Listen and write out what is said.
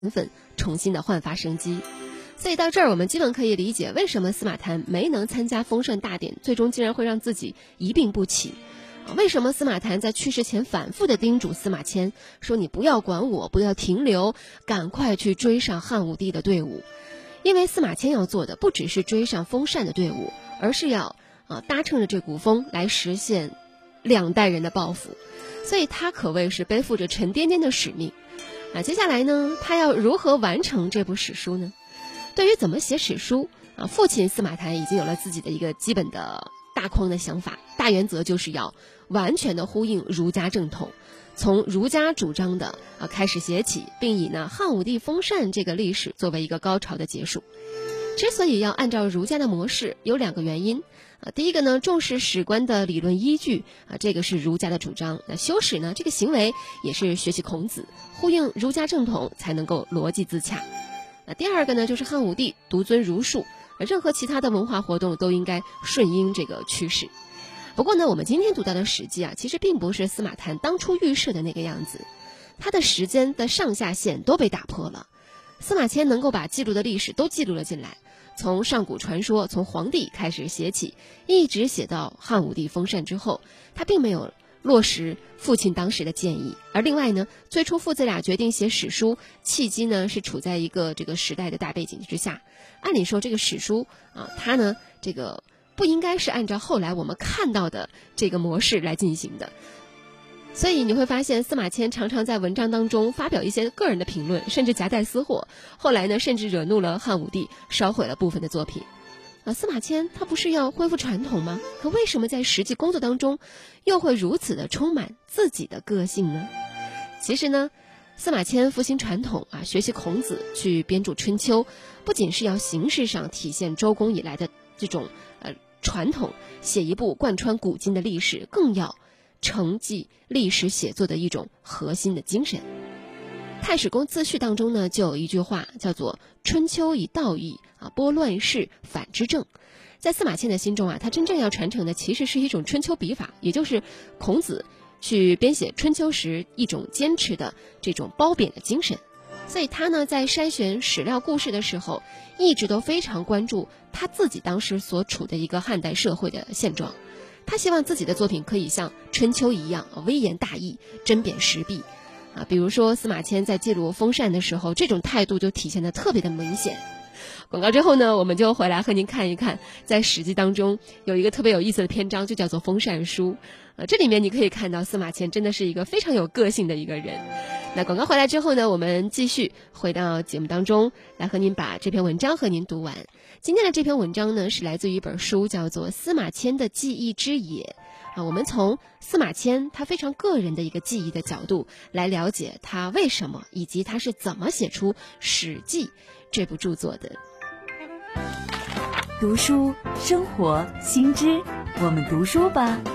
粉重新的焕发生机。所以到这儿我们基本可以理解为什么司马谈没能参加封禅大典，最终竟然会让自己一病不起。为什么司马谈在去世前反复的叮嘱司马迁说，你不要管我，不要停留，赶快去追上汉武帝的队伍。因为司马迁要做的不只是追上封禅的队伍，而是要搭乘着这股风来实现2代人的抱负，所以他可谓是背负着沉甸甸的使命。接下来呢，他要如何完成这部史书呢？对于怎么写史书父亲司马谈已经有了自己的一个基本的大框的想法，大原则就是要完全的呼应儒家正统，从儒家主张的开始写起，并以汉武帝封禅这个历史作为一个高潮的结束。之所以要按照儒家的模式，有2个原因第一个呢，重视史观的理论依据这个是儒家的主张。那修史呢，这个行为也是学习孔子，呼应儒家正统，才能够逻辑自洽。第2个呢，就是汉武帝独尊儒术，任何其他的文化活动都应该顺应这个趋势。不过呢，我们今天读到的史记其实并不是司马谈当初预设的那个样子，他的时间的上下限都被打破了。司马迁能够把记录的历史都记录了进来，从上古传说，从黄帝开始写起，一直写到汉武帝封禅之后，他并没有落实父亲当时的建议。而另外呢，最初父子俩决定写史书，契机呢是处在一个这个时代的大背景之下。按理说这个史书它呢这个不应该是按照后来我们看到的这个模式来进行的。所以你会发现司马迁常常在文章当中发表一些个人的评论，甚至夹带私货，后来呢甚至惹怒了汉武帝，烧毁了部分的作品。司马迁他不是要恢复传统吗？可为什么在实际工作当中又会如此的充满自己的个性呢？其实呢，司马迁复兴传统学习孔子，去编著春秋，不仅是要形式上体现周公以来的这种传统，写一部贯穿古今的历史，更要承继历史写作的一种核心的精神。太史公自序当中呢，就有一句话叫做春秋以道义拨乱世，反之正。在司马迁的心中他真正要传承的其实是一种春秋笔法，也就是孔子去编写春秋时一种坚持的这种褒贬的精神。所以他呢在筛选史料故事的时候，一直都非常关注他自己当时所处的一个汉代社会的现状。他希望自己的作品可以像春秋一样微言大义，针砭时弊比如说司马迁在记录封禅的时候，这种态度就体现得特别的明显。广告之后呢，我们就回来和您看一看，在史记当中有一个特别有意思的篇章，就叫做封禅书。这里面你可以看到司马迁真的是一个非常有个性的一个人。那广告回来之后呢，我们继续回到节目当中来和您把这篇文章和您读完。今天的这篇文章呢，是来自于一本书，叫做《司马迁的记忆之野》我们从司马迁他非常个人的一个记忆的角度来了解他为什么以及他是怎么写出《史记》这部著作的。 读书生活新知，我们读书吧。